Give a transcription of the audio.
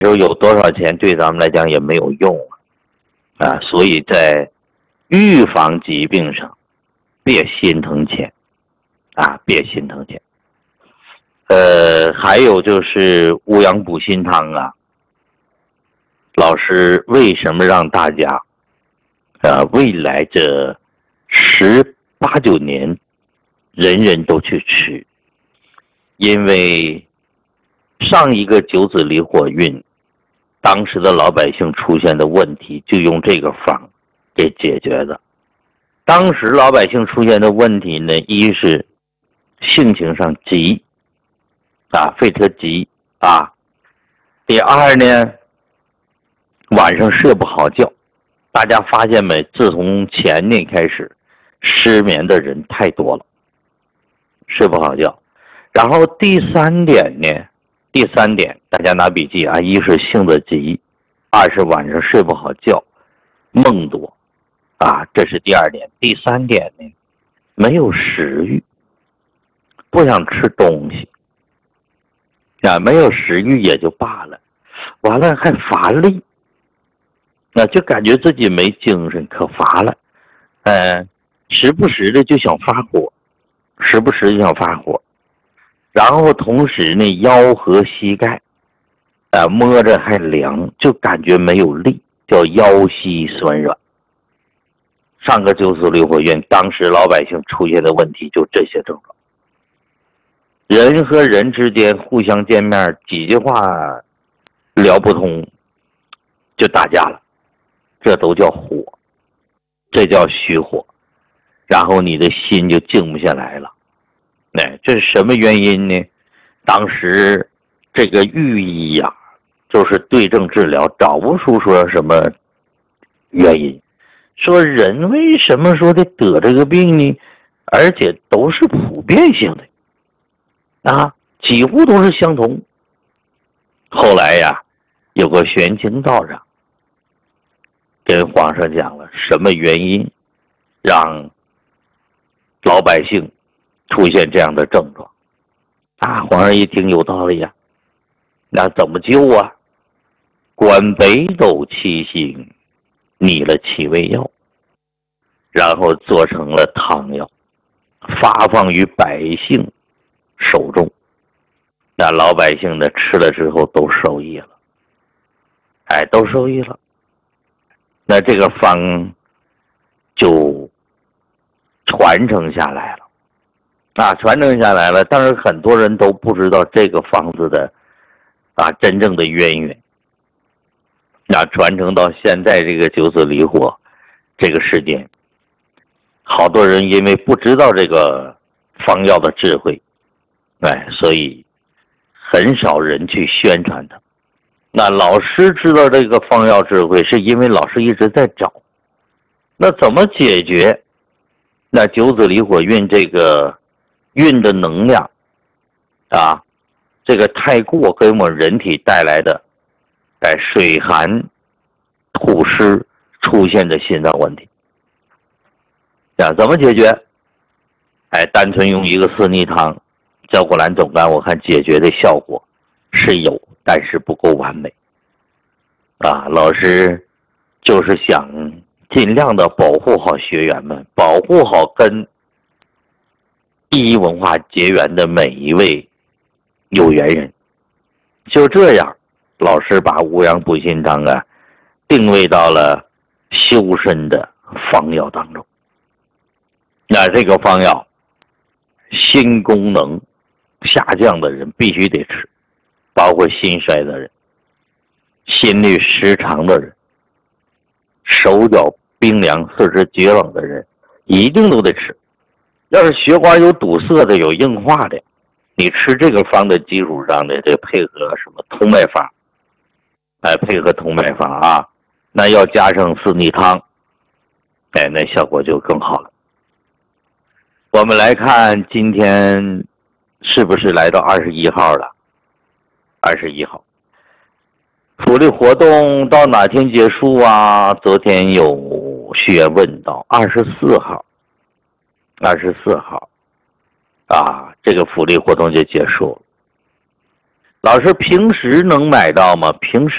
有多少钱对咱们来讲也没有用啊，所以在预防疾病上别心疼钱啊，别心疼钱。还有就是乌阳补心汤啊，老师为什么让大家未来这18、19年人人都去吃？因为上一个九子离火运，当时的老百姓出现的问题就用这个方给解决的。当时老百姓出现的问题呢，一是性情上急啊，非常急啊。第二呢，晚上睡不好觉。大家发现没？自从前年开始，失眠的人太多了，睡不好觉。然后第三点呢，大家拿笔记啊，一是性子急，二是晚上睡不好觉，梦多啊，这是第二点。第三点呢，没有食欲，不想吃东西啊，没有食欲也就罢了，完了还乏力，就感觉自己没精神，可乏了，时不时的就想发火，然后同时呢，腰和膝盖摸着还凉，就感觉没有力，叫腰膝酸软。上个九子离火运，当时老百姓出现的问题就这些症状。人和人之间互相见面几句话聊不通就打架了，这都叫火，这叫虚火，然后你的心就静不下来了。这是什么原因呢？当时这个御医呀，就是对症治疗，找不出说什么原因，说人为什么说得这个病呢？而且都是普遍性的啊，几乎都是相同。后来呀，有个玄清道长跟皇上讲了什么原因让老百姓出现这样的症状啊？皇上一听有道理呀，那怎么救啊？观北斗七星，拟了7味药，然后做成了汤药，发放于百姓手中。那老百姓呢，吃了之后都受益了，都受益了。那这个方就传承下来了。但是很多人都不知道这个方子的真正的渊源。传承到现在这个九子离火这个时间，好多人因为不知道这个方药的智慧，所以很少人去宣传它。那老师知道这个方药智慧，是因为老师一直在找。那怎么解决那九子离火运这个运的能量这个太过给我们人体带来的水寒吐湿出现的心脏问题怎么解决？单纯用一个四逆汤焦骨兰总甘，我看解决的效果是有，但是不够完美老师就是想尽量的保护好学员们，保护好跟第一文化结缘的每一位有缘人。就这样，老师把乌阳补心汤定位到了修身的方药当中。那这个方药，心功能下降的人必须得吃，包括心衰的人、心律失常的人、手脚冰凉、四肢厥冷的人，一定都得吃。要是血管有堵塞的、有硬化的，你吃这个方的基础上的，这配合什么通脉法，配合通脉法那要加上四逆汤，那效果就更好了。我们来看今天是不是来到21号了？21号，福利活动到哪天结束啊？昨天有学员问到24号，这个福利活动就结束了。 老师平时能买到吗？平时